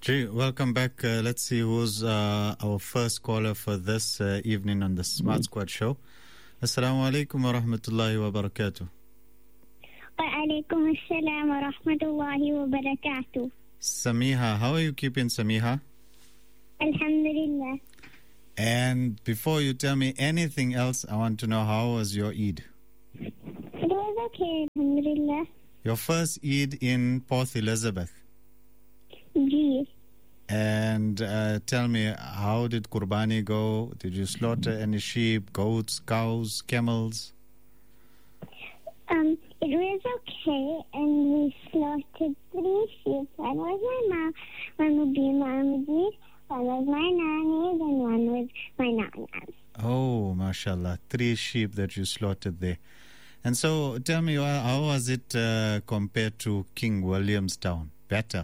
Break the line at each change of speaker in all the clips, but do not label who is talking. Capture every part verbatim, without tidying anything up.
Okay, welcome back. Uh, let's see who's uh, our first caller for this uh, evening on the Smart Squad show. Assalamu alaikum wa rahmatullahi wa barakatuh.
Wa alaikum assalam wa rahmatullahi wa barakatuh.
Samiha, how are you keeping, Samiha?
Alhamdulillah.
And before you tell me anything else, I want to know, how was your Eid?
It was okay, alhamdulillah.
Your first Eid in Port Elizabeth.
Yes.
And uh, tell me, how did Qurbani go? Did you slaughter any sheep, goats, cows, camels?
Um, it was okay, and we slaughtered three sheep. One was my mom, one would be my Majid, one was my nanny's, and one was my nana's.
Oh, mashallah, three sheep that you slaughtered there. And so, tell me, how was it uh, compared to King Williamstown? Better?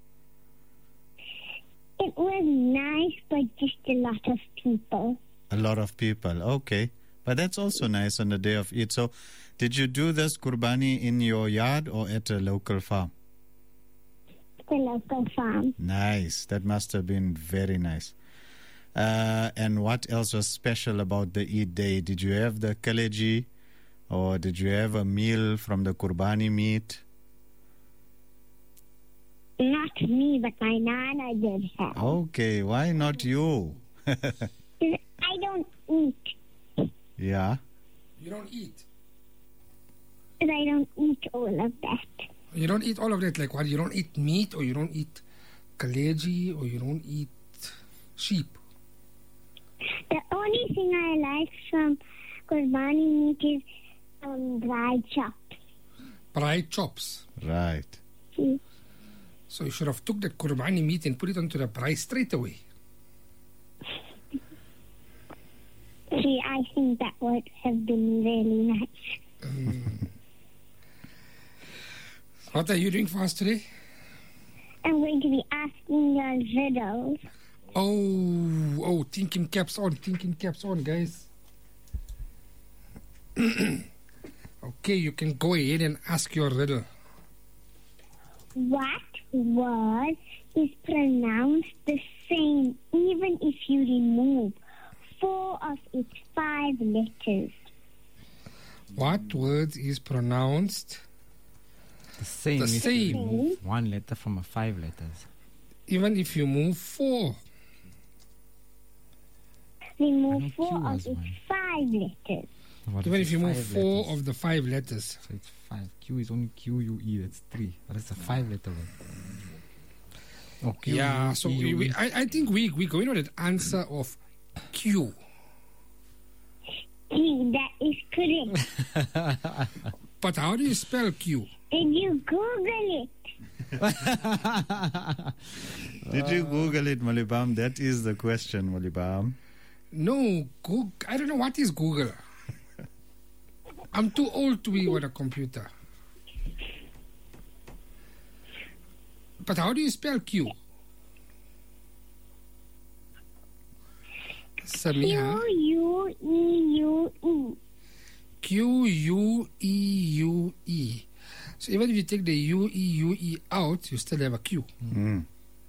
It was nice, but just a lot of people.
A lot of people, okay. But that's also nice on the day of Eid. So, did you do this Qurbani in your yard or at a local farm?
The local farm.
Nice. That must have been very nice. Uh, and what else was special about the Eid day? Did you have the kaleji, or did you have a meal from the Qurbani meat?
Not me, but my nana did have.
Okay, why not you?
I don't eat.
Yeah?
You don't eat?
But I don't eat all of that.
You don't eat all of that? Like what? You don't eat meat, or you don't eat kaleji, or you don't eat sheep?
The only thing I like from Qurbani meat is um, dried chops.
Dried chops?
Right.
See?
So you should have took that Qurbani meat and put it onto the braai straight away.
See, I think that would have been really nice.
Um, what are you doing for us today?
I'm going to be asking your riddles.
Oh, oh, thinking caps on, thinking caps on, guys. Okay, you can go ahead and ask your riddle.
What word is pronounced the same even if you remove four of its five letters?
What word is pronounced
the same?
The
if
same.
you remove one letter from a five letters.
Even if you move four.
Remove four
Q
of
has
its
one.
five letters.
What
Even
is
if you move
five
four
letters?
of the five letters.
So it's five. Q is only Q U E. That's three. But it's a five letter word. Oh, Q,
Yeah,
U,
so
E,
we,
U,
we,
E.
I, I think we, we going with that answer of Q.
Gee, that is correct.
But how do you spell Q?
Did you Google it?
Did you Google it, Malibam? That is the question, Malibam.
No, Google, I don't know what is Google. I'm too old to be on a computer. But how do you spell Q? Samiha?
Q U E U E.
Q U E U E. So even if you take the U E U E out, you still have a Q.
Mm.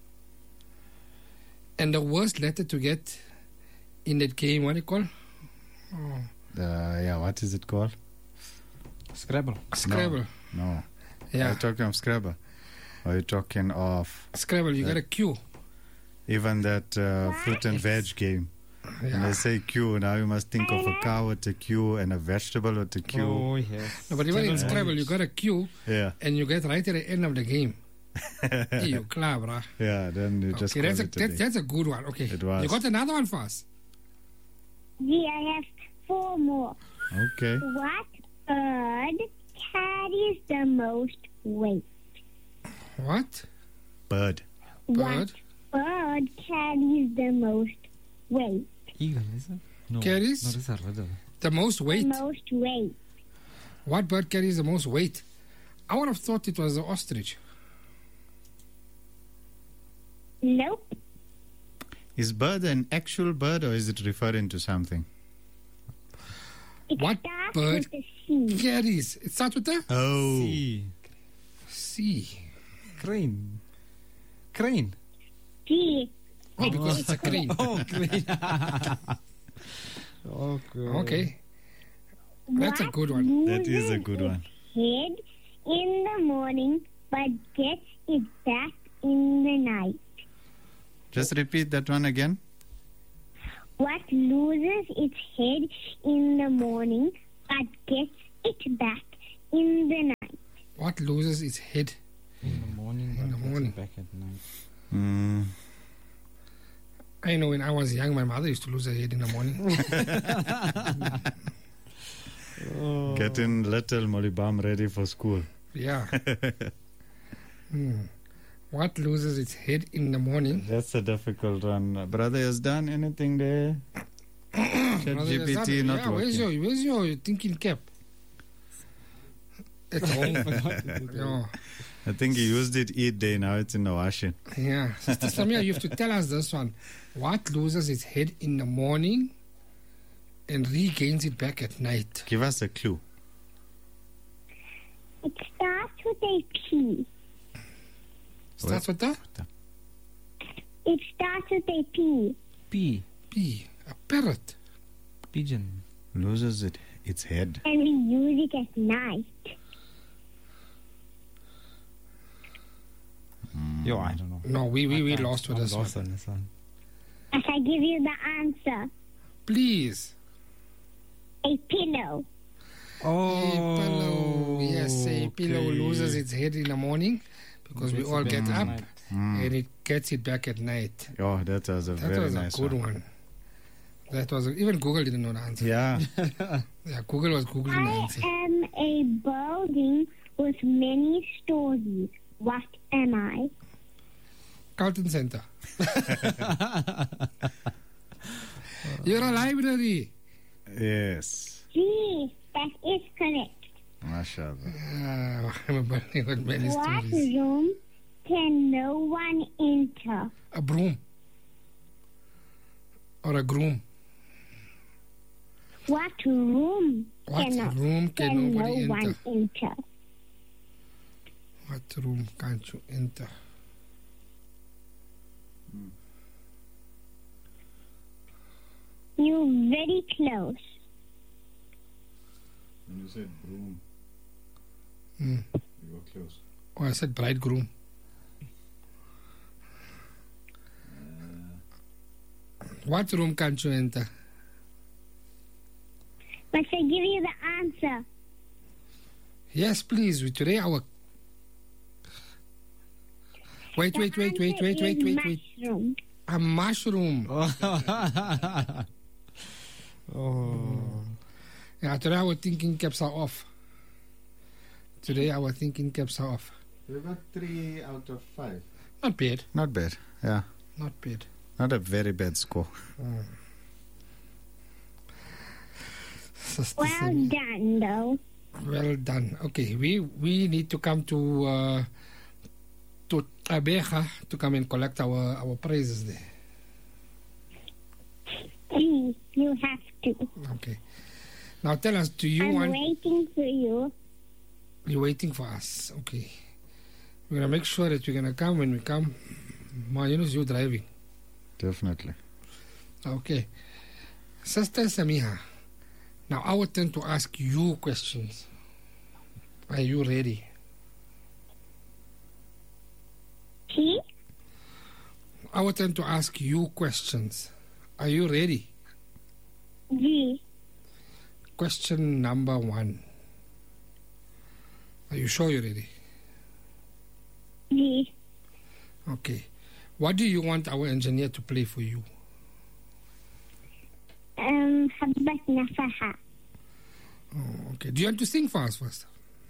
And the worst letter to get in that game, what do you call? Oh,
Uh, yeah, what is it called?
Scrabble.
Scrabble.
No. Are
Yeah,
you talking of Scrabble? Or are you talking of
Scrabble, you got a Q.
even that uh, fruit and veg game? When
Yeah.
they say Q, now you must think of a cow with a Q and a vegetable with a Q.
Oh, yes.
No, but even in
Seven
Scrabble,
words.
you got a Q,
Yeah,
and you get right at the end of the game. You clever, bruh.
yeah, then you just
Okay,
call
that's a,
it a
that,
day.
that's a good one. Okay,
It was.
you got another one for us?
Gee, I have four more.
Okay.
What bird carries the most weight?
What?
Bird.
Bird?
What bird carries the most weight?
Eagle, is it? No.
Carries?
No, this is a riddle.
The most weight?
The most weight.
What bird carries the most weight? I would have thought it was the ostrich.
Nope.
Is bird an actual bird or is it referring to something?
It
What
starts
bird
with a C.
carries? It starts with a
Oh.
Sea.
C.
Crane. Crane.
G.
Oh, because it's a crane.
Oh, great. Okay.
Okay. That's a
What
good one.
That is a
loses
good
its
one.
head in the morning but gets it back in the night?
Just repeat that one again.
What loses its head in the morning but gets it back in the night?
What loses its head?
In the morning.
In the
but gets
morning.
Back at night.
Mm.
I know when I was young, my mother used to lose her head in the morning.
Getting little Molibam ready for school.
Yeah. Hmm. What loses its head in the morning?
That's a difficult one. Brother has done anything there?
Brother,
G P
there's
T
nothing.
not
yeah, where's
working.
your where's your thinking cap? At home. yeah.
I think he used it each day. Now it's in the washing.
Yeah. Sister Samia, you have to tell us this one. What loses its head in the morning and regains it back at night?
Give us a clue.
It starts with a P.
Starts with the
It starts with a P.
P.
P. A parrot.
Pigeon.
Loses it its head.
And we use it at night.
Yo, I don't know.
No, we we, we
I'm-
lost with
I'm
this
lost
one.
on this one.
If I give you the answer,
Please.
a pillow.
Oh.
A pillow. Yes, a pillow
okay.
loses its head in the morning because we
Gets
all
it
get
back at
up
night.
Mm.
and it gets it back at night.
Oh, that was a
That
very
was
nice
a good
one.
one. That was a, even Google didn't know the answer.
Yeah.
Yeah, Google was googling the
I
answer.
am a building with many stories. What am I?
Carlton Center. You're a library.
Yes.
G. That is correct.
MashaAllah.
Uh, I'm a building with many
What
stories.
room can no one enter?
A broom. Or a groom.
What room
What
cannot,
room can
can no
nobody
one
enter?
enter?
What room can't you enter?
You're very close.
When you said broom,
Hmm.
you were close.
Oh, I said bridegroom. What room can't you enter?
Must I give you the answer?
Yes, please. We- Today our. Wait,
The
wait, wait, wait,
answer
wait, wait,
is
wait, wait.
mushroom.
A mushroom.
Oh.
Yeah, today our thinking caps are off. Today our thinking caps are off.
We got three out of five.
Not bad.
Not bad. Yeah.
Not bad.
Not a very bad score.
Sister
Well
Sammy.
done, though.
Well done. Okay, we we need to come to uh, to Abeja to come and collect our our prizes there.
G. You have to.
Okay. Now tell us, do you
I'm
want?
waiting for you.
You're waiting for us. Okay. We're gonna make sure that you're gonna come when we come. Ma, you know you're driving.
Definitely.
Okay. Sister Samiha, now our turn to ask you questions. Are you ready?
G.
Our turn to ask you questions. Are you ready?
G.
Question number one. Are you sure you're ready?
G.
Okay. What do you want our engineer to play for you?
Um, حبة نفحة.
Oh, okay. Do you want to sing for us first?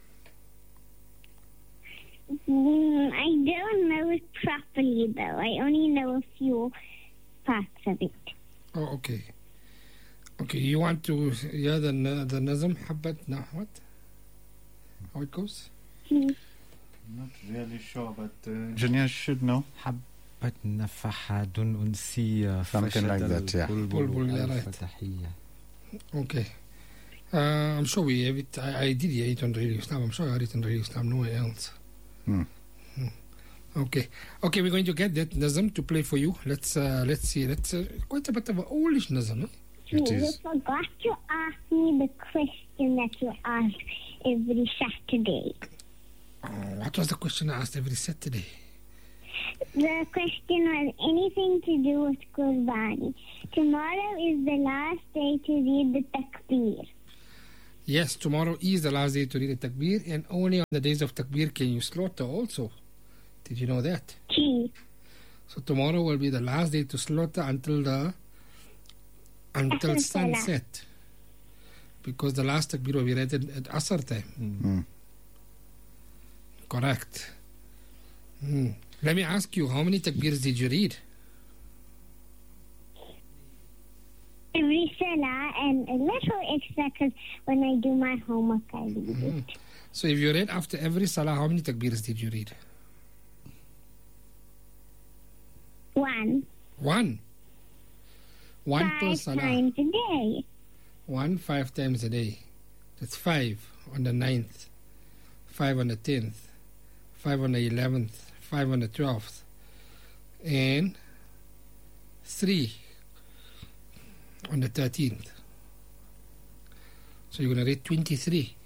Mm, I don't know it properly, though. I only know a few parts of it.
Oh, okay. Okay, you want to hear the n- the nazm حبة na what? How it goes?
G.
Not really sure, but uh, engineer should know.
حبة نفحة أنسية
Something like that, yeah.
بلبل، yeah, right.
الفتحية.
Okay. Uh, I'm sure we have it. I, I did hear it on Radio Islam. I'm sure I heard it on Radio Islam, nowhere else.
Hmm.
Hmm. Okay, okay, we're going to get that Nazam to play for you. Let's uh, let's see. That's uh, quite a bit of an oldish Nazam. Eh?
It
You
is.
forgot to ask me the question that you ask every Saturday.
Oh, what was the question I asked every Saturday?
The question was anything to do with Qurbani. Tomorrow is the last day to read the Takbir.
Yes, tomorrow is the last day to read the Takbir, and only on the days of Takbir can you slaughter also. Did you know that?
Gee,
So tomorrow will be the last day to slaughter until the until
Asr Salah.
sunset, because the last Takbir will be read at, at Asr time.
Mm.
Correct. Hmm. Let me ask you, how many Takbirs did you read?
every Salah and a little extra because when I do my homework, I read
Hmm.
it.
So if you read after every Salah, how many Takbirs did you read?
One.
One. One per
Five
Salah.
times a day.
One five times a day. That's five on the ninth, five on the tenth, five on the eleventh, five on the twelfth, and three on the thirteenth. So you're going to read twenty-three.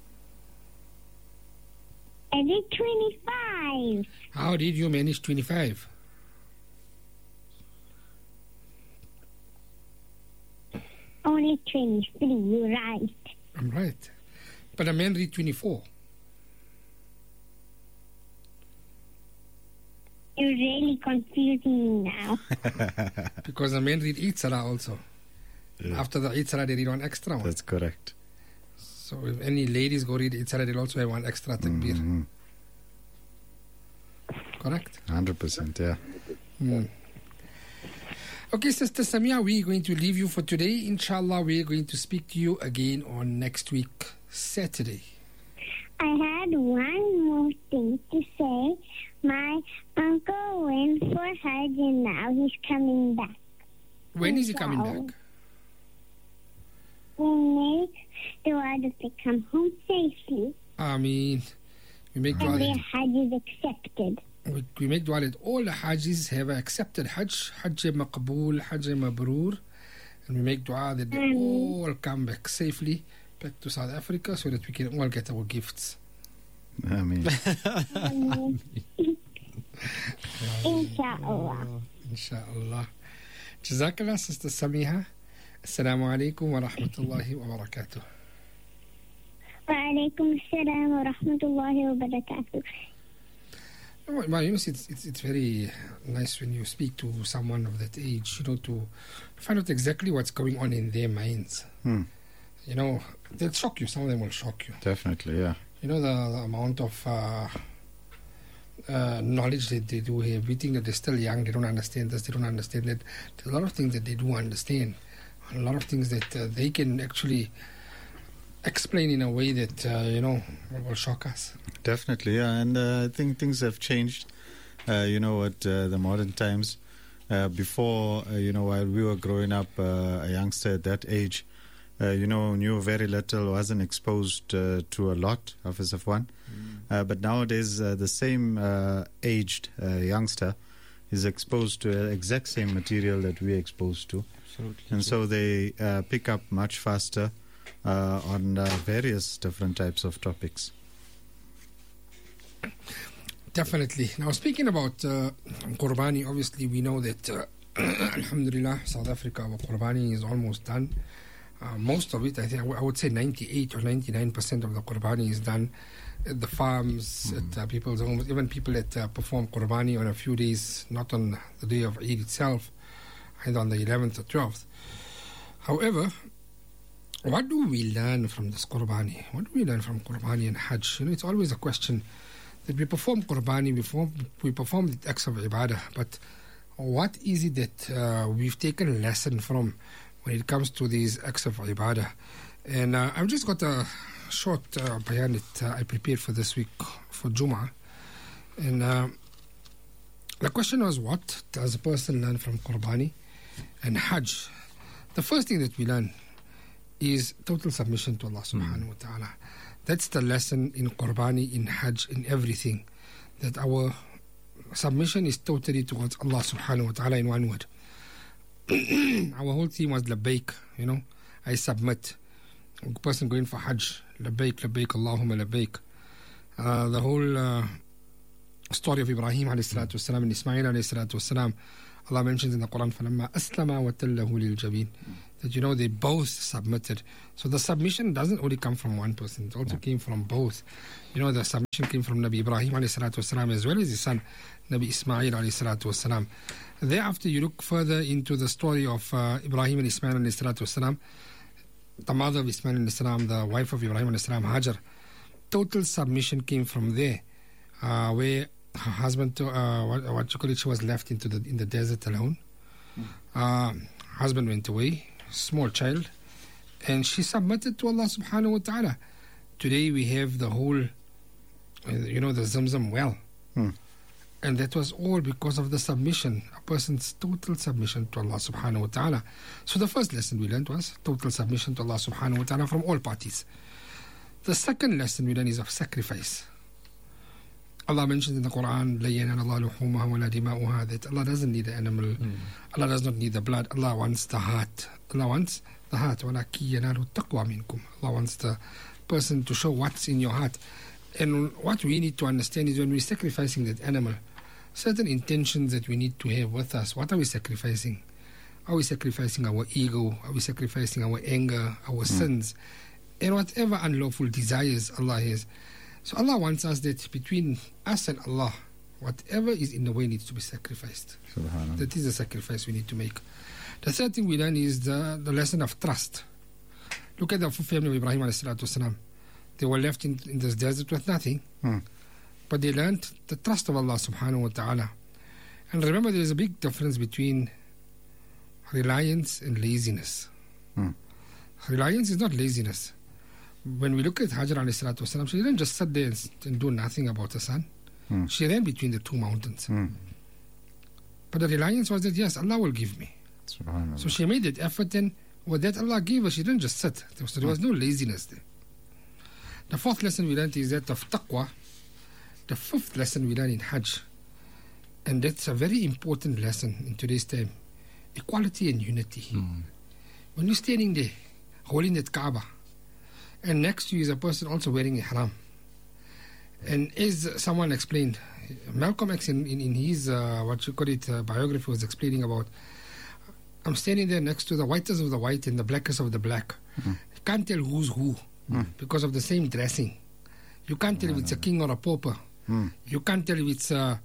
I did twenty-five.
How did you manage twenty-five?
Only twenty-three, you're right.
I'm right. But a man read twenty-four.
You're really confusing me now.
Because a man read eight Salah also.
Yeah.
After the eight Salah, they read one extra one.
That's correct.
So if any ladies go read eight Salah, they'll also have one extra takbir.
Mhm.
Correct?
one hundred percent, yeah.
Mm. Okay, Sister Samia, we're going to leave you for today. Inshallah, we're going to speak to you again on next week, Saturday.
I had one more thing to say. My uncle went for Hajj and now he's coming back.
When is he coming
Wow.
back?
We make dua that they come home safely
I mean, we make dua
and their
that,
Hajj is accepted.
we, we make dua that all the Hajjis have accepted Hajj, Hajj Maqbool, Hajj Mabroor, and we make dua that they
Ameen.
all come back safely back to South Africa so that we can all get our gifts.
I mean,
Um, Inshallah.
Inshallah. Jazakallah, Sister Samiha. Assalamu alaikum wa rahmatullahi wa barakatuh.
Wa alaikum assalam wa rahmatullahi wa barakatuh.
Well, well, you know, it's, it's it's very nice when you speak to someone of that age, you know, to find out exactly what's going on in their minds.
hmm,
You know, they'll shock you. Some of them will shock you.
definitely, yeah.
You know, the, the amount of uh, uh, knowledge that they do have. We think that they're still young. They don't understand this. They don't understand that. There's a lot of things that they do understand. A lot of things that uh, they can actually explain in a way that, uh, you know, will shock us.
Definitely, yeah. And uh, I think things have changed, uh, you know, at uh, the modern times. Uh, before, uh, you know, while we were growing up, uh, a youngster at that age, uh, you know, knew very little, wasn't exposed uh, to a lot, Hafiz Afwan. Uh, but nowadays, uh, the same uh, aged uh, youngster is exposed to the exact same material that we're exposed to.
Absolutely.
And so they uh, pick up much faster uh, on uh, various different types of topics.
Definitely. Now, speaking about uh, Qurbani, obviously we know that, uh, Alhamdulillah, South Africa, our Qurbani is almost done. Uh, most of it, I think, I w- I would say ninety-eight or ninety-nine percent of the Qurbani is done at the farms, at uh, people's homes, even people that uh, perform Qurbani on a few days, not on the day of Eid itself, either on the eleventh or twelfth. However, what do we learn from this Qurbani? What do we learn from Qurbani and Hajj? You know, it's always a question that we perform Qurbani, we perform, we perform the acts of Ibadah, but what is it that uh, we've taken a lesson from when it comes to these acts of Ibadah? And uh, I've just got a short uh, bayan that uh, I prepared for this week for Jummah. And uh, the question was, what does a person learn from Qurbani and Hajj? The first thing that we learn is total submission to Allah subhanahu wa ta'ala. That's the lesson in Qurbani, in Hajj, in everything. That our submission is totally towards Allah subhanahu wa ta'ala in one word. Our whole theme was labbaik, you know, I submit. A person going for Hajj, labbaik, labbaik, Allahumma labbaik. Uh, the whole uh, story of Ibrahim alayhi salatu wasalam and Ismail alayhi salatu wasalam, Allah mentions in the Quran, فَلَمَّا أَسْلَمَا وَتَلَّهُ لِلْجَبِينِ, that, you know, they both submitted. So the submission doesn't only come from one person, it also yeah. came from both. You know, the submission came from Nabi Ibrahim alayhi salatu wasalam as well as his son Nabi Ismail alayhi salatu wasalam. Thereafter, you look further into the story of uh, Ibrahim and Ismail alayhi salatu wasalam, the mother of Ismail alayhi salam, the wife of Ibrahim alayhi salam, Hajar. Total submission came from there, uh, where her husband, to, uh, what, what you call it, she was left into the in the desert alone. Mm. Uh, husband went away, small child, and she submitted to Allah subhanahu wa ta'ala. Today we have the whole, uh, you know, the Zamzam well. Mm. And that was all because of the submission, a person's total submission to Allah subhanahu wa ta'ala. So the first lesson we learned was total submission to Allah subhanahu wa ta'ala from all parties. The second lesson we learned is of sacrifice. Allah mentions in the Quran, لَا يَنَالَ اللَّهُ لُحُومَهَا وَلَا دِمَاؤُهَا, that Allah doesn't need the animal, mm. Allah does not need the blood, Allah wants the heart. Allah wants the heart. وَلَكِنْ يَنَالُ التَّقْوَى مِنْكُمْ. Allah wants the person to show what's in your heart. And what we need to understand is when we're sacrificing that animal, certain intentions that we need to have with us. What are we sacrificing? Are we sacrificing our ego? Are we sacrificing our anger, our mm. sins, and whatever unlawful desires Allah has? So Allah wants us that between us and Allah, whatever is in the way needs to be sacrificed. That is the sacrifice we need to make. The third thing we learn is the, the lesson of trust. Look at the family of Ibrahim alayhi salatu wasalam. They were left in, in this desert with nothing. Hmm. But they learned the trust of Allah subhanahu wa ta'ala. And remember, there is a big difference between reliance and laziness. Hmm. Reliance is not laziness. When we look at Hajar alayhi salatu wasalam, she didn't just sit there and, and do nothing about her son. Hmm. She ran between the two mountains. Hmm. But the reliance was that, yes, Allah will give me. So she made that effort, and what that Allah gave her, she didn't just sit. There was, there was no laziness there. The fourth lesson we learned is that of taqwa. The fifth lesson we learn in Hajj, and that's a very important lesson in today's time, equality and unity. Mm. When you're standing there, holding that Kaaba, and next to you is a person also wearing ihram, and as someone explained, Malcolm X in, in, in his, uh, what you call it, uh, biography was explaining about, I'm standing there next to the whitest of the white and the blackest of the black. Mm. You can't tell who's who mm. because of the same dressing. You can't tell if it's a king or a pauper. Hmm. You can't tell if it's uh,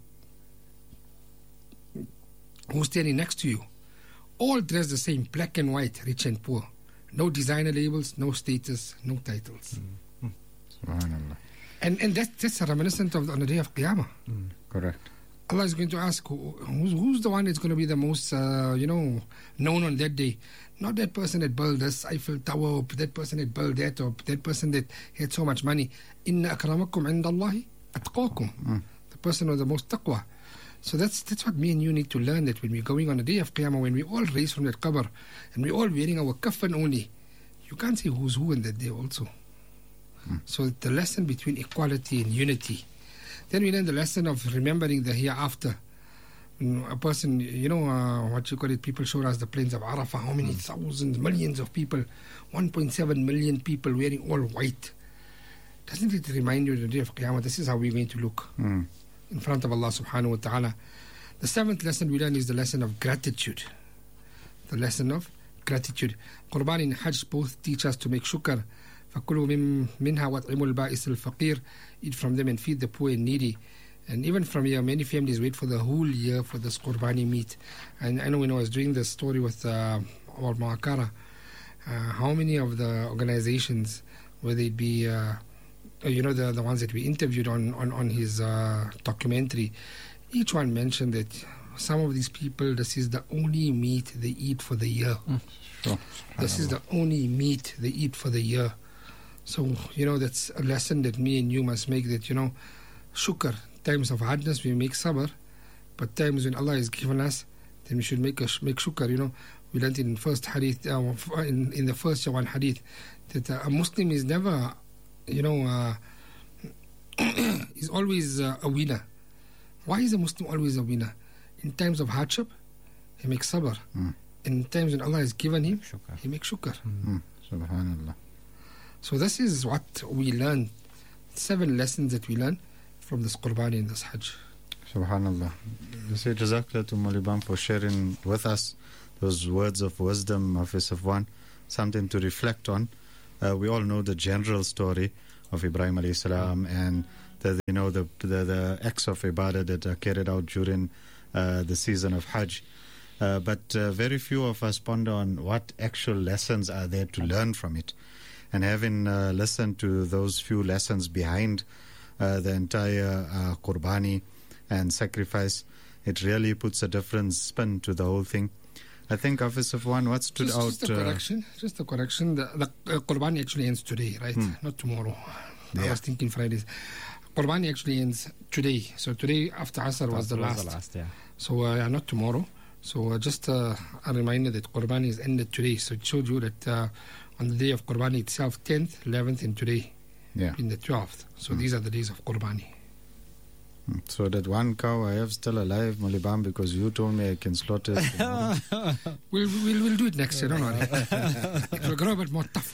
who's standing next to you. All dressed the same, black and white, rich and poor. No designer labels, no status, no titles.
Hmm. Subhanallah.
And and that, that's a reminiscent of the, on the day of Qiyamah.
Hmm. Correct.
Allah is going to ask, who, who's, who's the one that's going to be the most, uh, you know, known on that day? Not that person that built this Eiffel Tower, or that person that built that, or that person that had so much money. Inna akramakum indallahi atqakum. Mm. The person with the most taqwa. So that's that's what me and you need to learn, that when we're going on the day of Qiyamah, when we all raise from that qabr, and we're all wearing our kafan only, you can't say who's who on that day also. Mm. So the lesson between equality and unity. Then we learn the lesson of remembering the hereafter. A person, you know, uh, what you call it, people showed us the plains of Arafah, how many mm. thousands, millions of people, one point seven million people wearing all white. Doesn't it remind you of the day of Qiyamah? This is how we're going to look mm. in front of Allah subhanahu wa ta'ala. The seventh lesson we learn is the lesson of gratitude. The lesson of gratitude. Qurban and Hajj both teach us to make shukr. فَكُلُوا مِنْهَا وَطْعِمُوا الْبَائِسِ الْفَقِيرِ. Eat from them and feed the poor and needy. And even from here, many families wait for the whole year for this Qurbani meat. And I know when I was doing the story with uh, about Mu'akara, uh, how many of the organizations, whether it be uh, you know, the the ones that we interviewed on, on, on his uh, documentary, each one mentioned that some of these people, this is the only meat they eat for the year. Mm, sure. This is the only meat they eat for the year. So, you know, that's a lesson that me and you must make, that, you know, shukr, times of hardness we make sabr, but times when Allah has given us, then we should make a, make shukr. You know, we learned in first hadith, uh, in, in the first one hadith, that uh, a Muslim is never, you know, uh, is always uh, a winner. Why is a Muslim always a winner? In times of hardship, he makes sabr.
Mm.
In times when Allah has given him,
Shukr.
he makes shukr.
Mm. Subhanallah.
So this is what we learn. Seven lessons that we learn from this Qurbani and this Hajj.
Subhanallah. You say Jazakallah to Malibam for sharing with us those words of wisdom of Safwan, something to reflect on. Uh, we all know the general story of Ibrahim alayhi salam and the, you know the, the the acts of ibadah that are carried out during uh, the season of Hajj. Uh, but uh, very few of us ponder on what actual lessons are there to learn from it. And having uh, listened to those few lessons behind uh, the entire uh, Qurbani and sacrifice, it really puts a different spin to the whole thing. I think, Hafiz Safwan, what stood
Just,
out...
just a
uh,
correction. Just a correction. The, the uh, Qurbani actually ends today, right? Not tomorrow. I
Yeah.
was thinking Fridays. Qurbani actually ends today. So today after Asr was the last.
the last, yeah.
So uh, yeah, not tomorrow. So uh, just uh, a reminder that Qurbani is ended today. So it showed you that uh, on the day of Qurbani itself, tenth, eleventh, and today,
Yeah.
in the twelfth. So these are the days of Qurbani.
So that one cow I have still alive, Malibam, because you told me I can slaughter it tomorrow.
We'll, we'll, we'll do it next year, don't worry. It will grow a bit more tougher.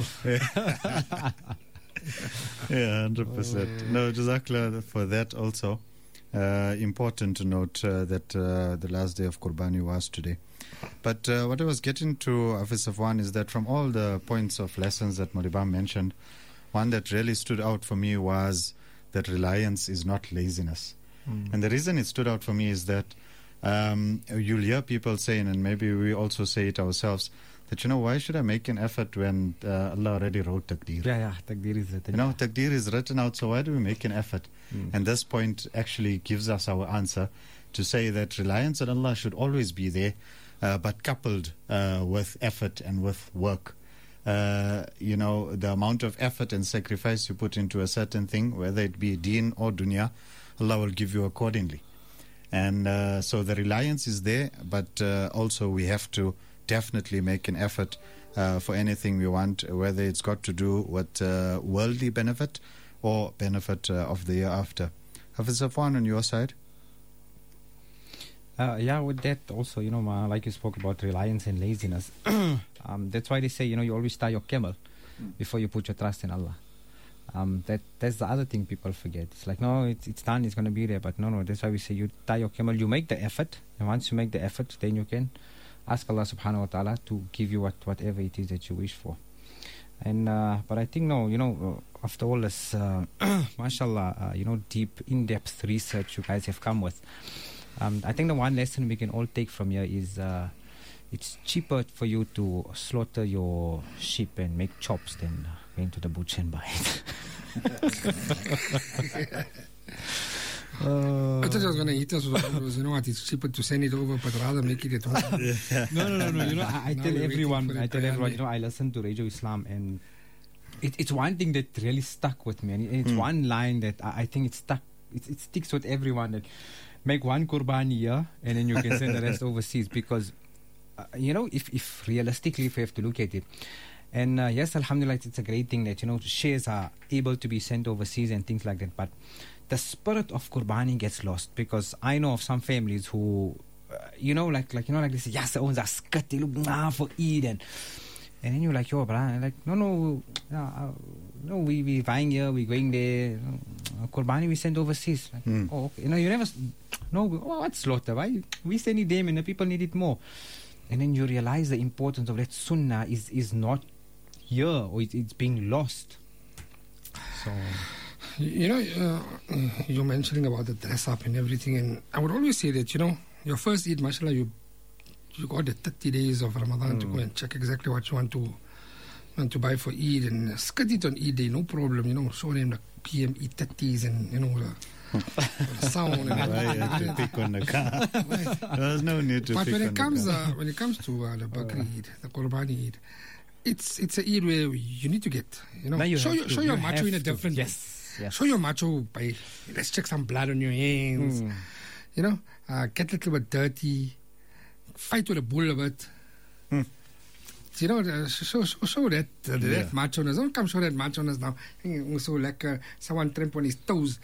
Yeah, one hundred percent. No, Jazakallah for that also. Uh, important to note uh, that uh, the last day of Qurbani was today. But uh, what I was getting to, Hafiz Safwan, is that from all the points of lessons that Malibam mentioned, one that really stood out for me was that reliance is not laziness.
Mm.
And the reason it stood out for me is that um, you'll hear people saying, and maybe we also say it ourselves, that, you know, why should I make an effort when uh, Allah already wrote Taqdeer?
Yeah, yeah, Taqdeer is written.
You know, Taqdeer is written out, so why do we make an effort?
Mm.
And this point actually gives us our answer to say that reliance on Allah should always be there, uh, but coupled uh, with effort and with work. Uh, you know, the amount of effort and sacrifice you put into a certain thing, whether it be deen or dunya, Allah will give you accordingly. And uh, so the reliance is there, but uh, also we have to definitely make an effort uh, for anything we want, whether it's got to do with uh, worldly benefit or benefit uh, of the year after. Hafiz Safwan, on your side?
Uh, yeah, with that also, you know, ma, like you spoke about reliance and laziness. um, that's why they say, you know, you always tie your camel before you put your trust in Allah. Um, that that's the other thing people forget. It's like, no, it's it's done, it's going to be there. But no, no, that's why we say you tie your camel, you make the effort. And once you make the effort, then you can ask Allah subhanahu wa ta'ala to give you what, whatever it is that you wish for. And uh, but I think, no, you know, uh, after all this, uh, mashallah, uh, you know, deep, in-depth research you guys have come with, Um, I think the one lesson we can all take from here is uh, it's cheaper for you to slaughter your sheep and make chops than going to the butcher and buy it. uh,
I thought I was going to eat us. You know what? It's cheaper to send it over, but rather make it at home.
no, no, no, no. You know, I, I
Now
tell
we're
everyone,
waiting for
I
the
tell everyone, you
biryani.
know, I listen to Radio Islam, and it, it's one thing that really stuck with me, and it- it's
Mm.
one line that I, I think it stuck. It, it sticks with everyone. That make one Qurbani here, and then you can send the rest overseas. Because uh, you know, if if realistically, if we have to look at it, and uh, yes, alhamdulillah, it's, it's a great thing that, you know, shares are able to be sent overseas and things like that. But the spirit of Qurbani gets lost, because I know of some families who, uh, you know, like like you know, like they say, yes, the ones are scut, they look nah for Eid, and and then you're like, yo, bruh, like, no, no, no, uh, no, we we buying here, we going there, uh, Qurbani we send overseas. Like,
Mm.
oh, okay. You know, you never, s- no, oh, what slaughter? Why we send it them and the people need it more? And then you realize the importance of that sunnah is is not here, or it, it's being lost. So.
You know, uh, you're mentioning about the dress up and everything, and I would always say that, you know, your first Eid, mashallah, you you got the thirty days of Ramadan to go and check exactly what you want to want to buy for Eid, and skirt it on Eid day, no problem, you know, show them the P M E thirties and, you know, the, the sound and
Why you have to pick on the car? There's no need to
But
pick
when
on
it comes
the
uh,
car.
when it comes to uh, the Bakri Eid, the Qurbani Eid, it's it's a Eid where you need to get, you know,
Now you
show
have
your
to,
show
you
your macho
have
in a
to.
different way.
Yes, yes.
Show your macho by, let's check some blood on your hands.
Mm.
You know, uh, get a little bit dirty, fight with a bull a bit.
Hmm.
You know, uh, show, show, show that uh, that
Yeah.
macho-ness. Don't come show that macho-ness now. So like uh, someone tramp on his toes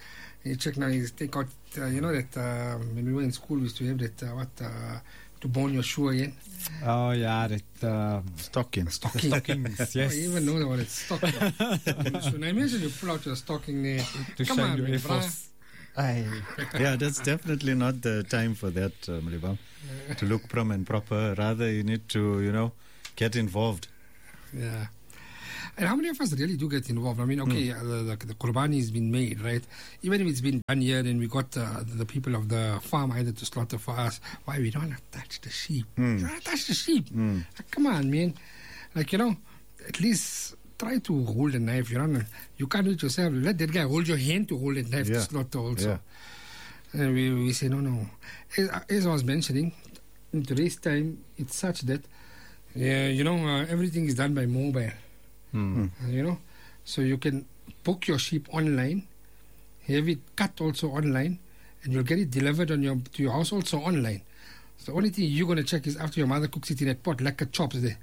You check now, you take out, uh, you know that uh, when we were in school, we used to have that, uh, what, uh, to bone your shoe again.
Oh, yeah, that uh,
Stocking.
Stocking.
stockings, yes.
I even know what it's stocking. So now imagine you pull out your stocking there.
To
Come
shine
on,
your
man,
Air
brah.
Force. Aye.
Yeah, that's definitely not the time for that, uh, Mribam. To look prim and proper. Rather, you need to, you know, get involved.
Yeah. And how many of us really do get involved? I mean, okay,
Hmm.
uh, the, the, the Qurbani has been made, right? Even if it's been done here and we got uh, the, the people of the farm either to slaughter for us, why we don't want to touch the sheep?
Hmm.
You don't want to touch the sheep.
Hmm.
Like, come on, man. Like, you know, at least try to hold a knife. You don't, you can't do it yourself. Let that guy hold your hand to hold that knife
Yeah.
to slaughter also.
Yeah.
And we, we say, no, no. As, as I was mentioning, in today's time, it's such that, yeah, you know, uh, everything is done by mobile.
Hmm.
Uh, you know, so you can book your sheep online, have it cut also online, and you'll get it delivered on your to your house also online. So the only thing you're going to check is after your mother cooks it in that pot, like a chops there.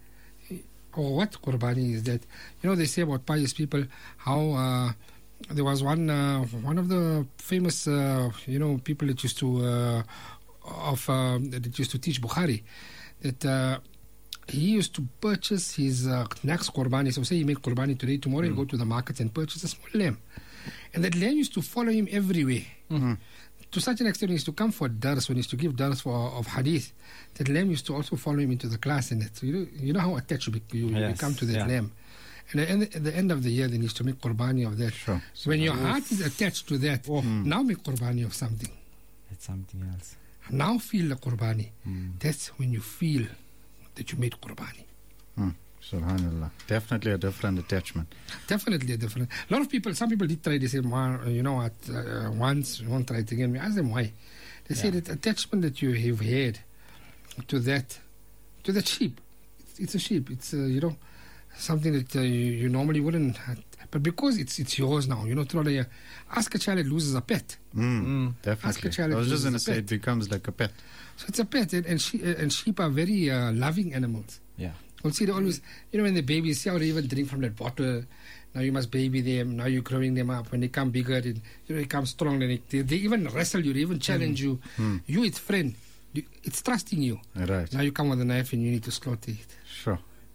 Or what Qurbani is that? You know, they say about pious people how uh, there was one uh, one of the famous uh, you know people that used to uh, of uh, that used to teach Bukhari that. Uh, He used to purchase his uh, next Qurbani. So say he made Qurbani today, tomorrow he'll go to the market and purchase a small lamb. And that lamb used to follow him everywhere.
Mm-hmm.
To such an extent, he used to come for dars, when he used to give dars for, of hadith. That lamb used to also follow him into the class in it. So you know, you know how attached you, be, you, you
Yes,
become to that
yeah.
lamb. And at the, end, at the end of the year, then he used to make Qurbani of that.
Sure.
So when your heart is attached to that, now make Qurbani of something.
It's something else.
Now feel the Qurbani.
Mm.
That's when you feel that you made Qurbani.
Hmm. Subhanallah. Definitely a different attachment.
Definitely a different. A lot of people, some people did try. They say, "Ma, you know what? Uh, once, you won't try it again." We ask them why. They say
Yeah.
that attachment that you have had to that, to that sheep, it's, it's a sheep. It's uh, you know something that uh, you, you normally wouldn't. But because it's it's yours now, you know, throughout the year, ask a child that loses a pet.
Mm,
Mm.
Definitely.
Ask a child
I was
if
just going to
it's a
say
pet.
it becomes like a pet.
So it's a pet, and and, she, and sheep are very uh, loving animals.
Yeah.
You'll see they always, you know, when the babies, see how they even drink from that bottle. Now you must baby them. Now you're growing them up. When they come bigger, they, you know, they come strong. Then they, they, they even wrestle you. They even challenge you.
Mm.
You, its friend. You, it's trusting you.
Right.
Now you come with a knife and you need to slaughter it.
Sure.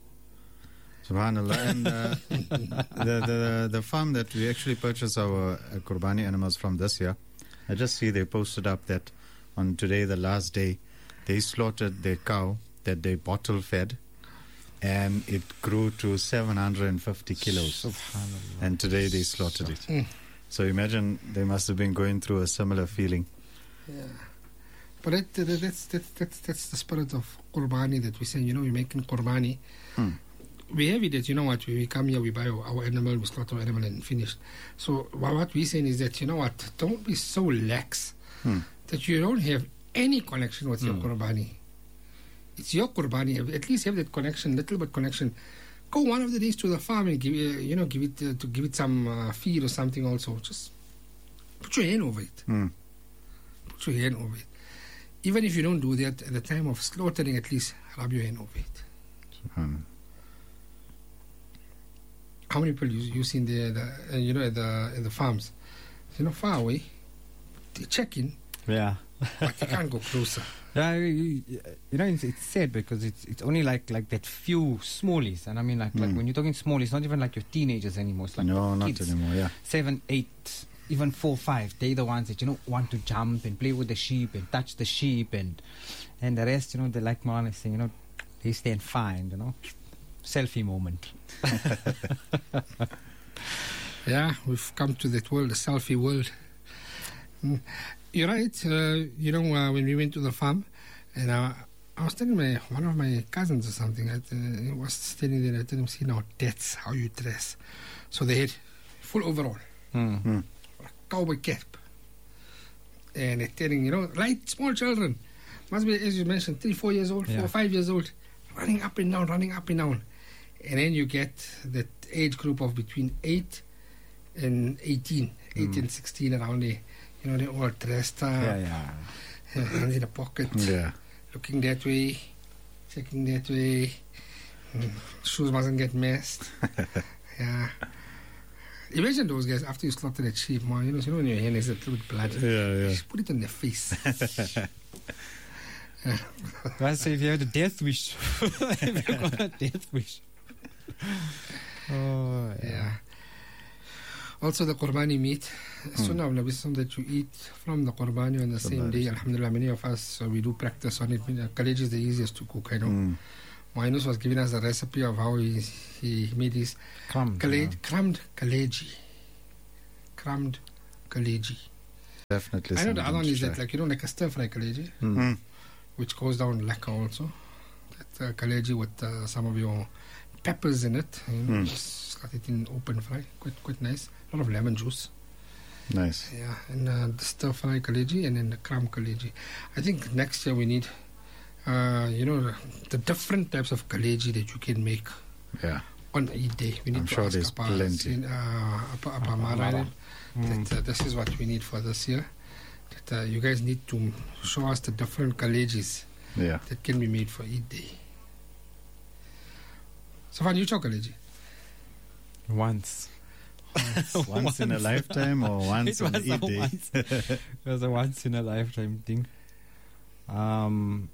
Subhanallah. And uh, the, the the farm that we actually purchased our uh, Qurbani animals from this year, I just see they posted up that on today, the last day, they slaughtered their cow that they bottle fed, and it grew to seven hundred fifty kilos.
Subhanallah.
And today they slaughtered it.
Mm.
So imagine they must have been going through a similar feeling.
Yeah. But that, that, that's, that's, that's, that's the spirit of Qurbani that we say, you know, we're making Qurbani.
Hmm.
We have it that, you know what, we come here, we buy our, our animal, we slaughter our animal and finished. So well, what we're saying is that, you know what, don't be so lax
Hmm.
that you don't have any connection with your
Hmm.
Qurbani. It's your Qurbani. At least have that connection, little bit connection. Go one of the days to the farm and give it, you know, give it uh, to give it some uh, feed or something. Also, just put your hand over it.
Hmm.
Put your hand over it. Even if you don't do that at the time of slaughtering, at least rub your hand over it.
Subhanallah.
How many people you you seen there? The, uh, you know, at the at the farms, you know, far away. They check in,
Yeah.
but they can't go closer.
Yeah, you, you know, it's, it's sad because it's it's only like like that few smallies, and I mean like like
Mm.
when you're talking smallies, it's not even like your teenagers anymore. It's like
No, not
kids,
anymore. Yeah.
seven, eight, even four, five. They're the ones that you know want to jump and play with the sheep and touch the sheep, and and the rest, you know, they like Marlon saying, you know, they stand fine, you know, selfie moment.
Yeah, we've come to that world, the selfie world. Mm. You're right. Uh, you know, uh, when we went to the farm, and uh, I was telling my one of my cousins or something. I, uh, he was standing there. I told him, "See now, that's how you dress." So they had full overall,
Mm.
Hmm.
cowboy cap, and they're telling, you know, like small children, must be as you mentioned, three, four years old,
Yeah.
four, five years old, running up and down, running up and down, and then you get that age group of between eight and eighteen, eight
Mm.
and sixteen around there. You know, they're all dressed up,
Yeah, yeah.
hands in a pocket,
Yeah.
looking that way, checking that way. Mm, shoes mustn't get messed. Yeah. Imagine those guys after you slaughter that sheep, man. You know, you know when your hand is a little bit blood.
Yeah, yeah.
Just put it on their face.
Well, so if you have the death wish, if you got a death wish. Oh, yeah.
Yeah. Also, the Qurbani meat. Sunnah of Nabi Sallam that you eat from the Qurbani on the same day. Alhamdulillah, many of us, uh, we do practice on it. Kaleji is the easiest to cook, I know.
Mm.
Maynus was giving us a recipe of how he, he made his
Crumb.
kale- crumbed kaleji. Crumbed kaleji.
Definitely.
I know the
something
other one
to
is
try.
that, like, you know, like a stir fry kaleji,
Mm.
which goes down lacquer also. That uh, kaleji with uh, some of your peppers in it. You know,
Mm.
just cut it in open fry. Quite, quite nice. A lot of lemon juice.
Nice.
Yeah, and uh, the stir fry kaleji and then the crumb kaleji. I think next year we need, uh, you know, the different types of kaleji that you can make
Yeah.
on Eid day. We need
I'm
to
sure
ask
there's
Appa,
plenty.
in, uh, Appa, Appa Mara that uh, this is what we need for this year. That uh, you guys need to show us the different kalejis
Yeah.
that can be made for Eid day. Safan, you chow kaleji?
Once.
Once in a lifetime or once
It
on
was
Eid
a
day?
once. It was a once in a lifetime thing. Um,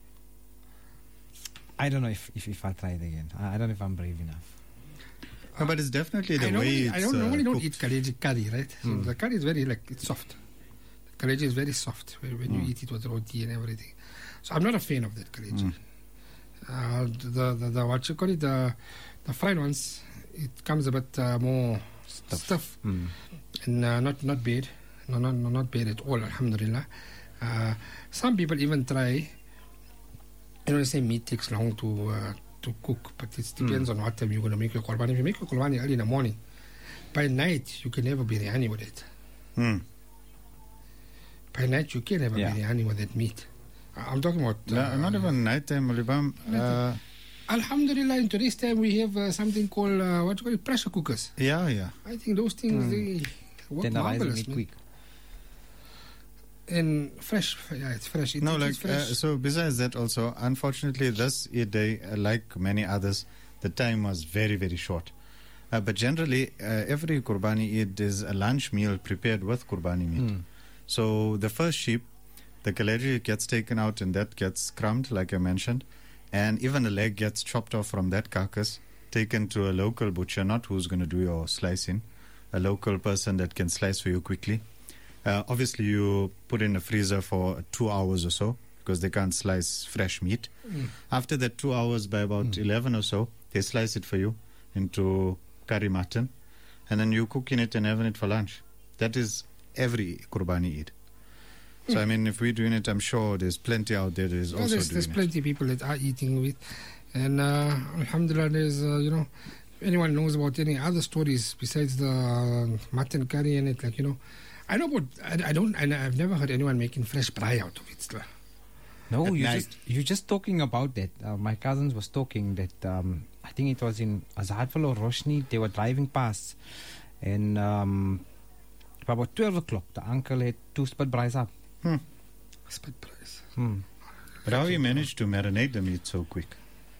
I don't know if, if, if I'll try it again. I, I don't know if I'm brave enough.
No, but it's definitely the
I
way
normally,
it's
I don't,
uh,
normally don't
cooked.
eat kaleji curry, right? So
Mm.
the curry is very, like, it's soft. The kaleji is very soft when, when
Mm.
you eat it with roti and everything. So I'm not a fan of that kaleji.
Mm.
Uh, the, the, the, what you call it, the, the fried ones, it comes a bit uh, more stiff,
Mm.
and uh, not, not bad. No, not, no, not bad at all, alhamdulillah. Uh, some people even try, you know, they say meat takes long to uh, to cook, but it depends on what time you're going to make your qurbani. If you make your qurbani early in the morning, by night you can have a biryani with it.
Mm.
By night you can have a
Yeah.
biryani with that meat. Uh, I'm talking about...
No,
uh,
not even nighttime, Mulibam. Uh,
Alhamdulillah, in today's time we have uh, something called, uh, what you call it, pressure cookers.
yeah, yeah.
I think those things, they work
Then the rice will
marvelous,
make
man.
quick.
And fresh, yeah, it's fresh. It,
No,
it
like,
is fresh.
uh, so besides that also, unfortunately, this Eid day, uh, like many others, the time was very, very short. Uh, but generally, uh, every Qurbani Eid is a lunch meal prepared with Qurbani meat.
Mm.
So the first sheep, the kaleji gets taken out and that gets crumbed, like I mentioned. And even the leg gets chopped off from that carcass, taken to a local butcher, not who's going to do your slicing, a local person that can slice for you quickly. Uh, obviously, you put in the freezer for two hours or so because they can't slice fresh meat.
Mm.
After that two hours, by about
Mm.
eleven or so, they slice it for you into curry mutton, and then you cooking it and having it for lunch. That is every Qurbani Eid. So, I mean, if we're doing it, I'm sure there's plenty out there that is
Well,
also
there's,
doing
there's
it.
plenty of people that are eating with. And uh, alhamdulillah, there's, uh, you know, if anyone knows about any other stories besides the uh, mutton curry and it, like, you know, I know about, I, I don't, and I've never heard anyone making fresh braai out of it. Still.
No,
At
you
night.
just you're just talking about that. Uh, my cousins was talking that um, I think it was in Azadful or Roshni. They were driving past, and um, about twelve o'clock, the uncle had two spit braais up.
Hmm.
Spit braais.
Hmm.
But how you manage to marinate the meat so quick?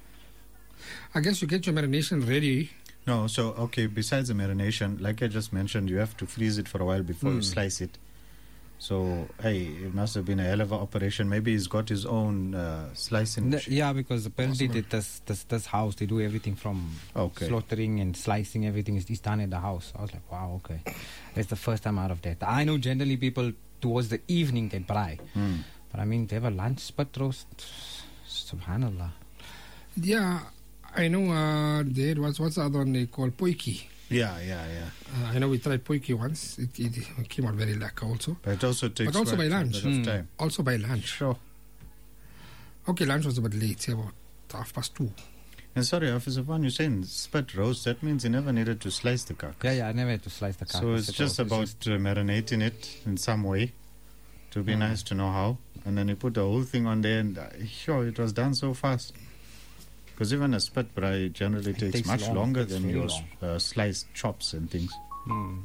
I guess you get your marination ready.
No, so, okay, besides the marination, like I just mentioned, you have to freeze it for a while before you
Mm.
slice it. So, hey, it must have been a hell of an operation. Maybe he's got his own uh, slicing
N-
machine.
yeah, because apparently
Possible.
that this, this this house they do everything from
Okay.
slaughtering and slicing. Everything is, is done at the house. I was like, wow, okay, that's the first time out of that. I know generally people towards the evening they braai,
Mm.
but I mean they have a lunch spit roast. Subhanallah.
Yeah, I know uh, there was, what's the other one they call poiki.
Yeah, yeah, yeah.
Uh, I know we tried poiki once. It, it came out very lacquer also.
But it also takes
But also
quite
by
a
lunch.
bit of
Mm.
time.
Also by lunch.
Sure.
Okay, lunch was a bit late, say about half past two.
And sorry, Officer Van, you're saying spit roast, that means you never needed to slice the carcass.
Yeah, yeah. I never had to slice the carcass.
So it's
at
just
all.
about
It's
uh, marinating it in some way to be
Mm.
nice to know how. And then you put the whole thing on there, and uh, sure, it was done so fast. Because even a spit braai generally
It
takes,
takes
much
long.
longer
It's
than
very
your
long.
uh, sliced chops and things.
Mm.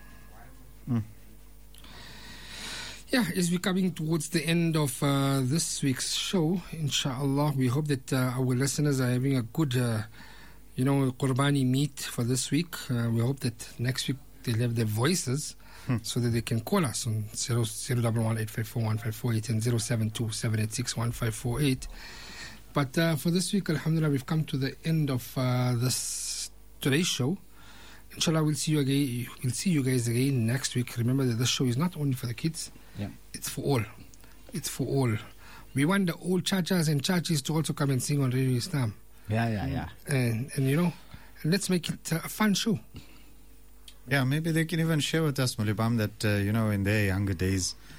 Yeah, as we're coming towards the end of uh, this week's show, inshallah, we hope that uh, our listeners are having a good, uh, you know, Qurbani meat for this week. Uh, we hope that next week they'll have their voices so that they can call us on zero zero one one eight five four one five four eight and zero seven two seven eight six one five four eight. But uh, for this week, alhamdulillah, we've come to the end of uh, this today's show. Inshallah, we'll see you again. We'll see you guys again next week. Remember that this show is not only for the kids;
Yeah.
it's for all. It's for all. We want the old chachas and chachis to also come and sing on Radio Islam,
Yeah, yeah, yeah.
and and you know, and let's make it uh, a fun show.
Yeah, maybe they can even share with us, Mulibam, that, uh, you know, in their younger days,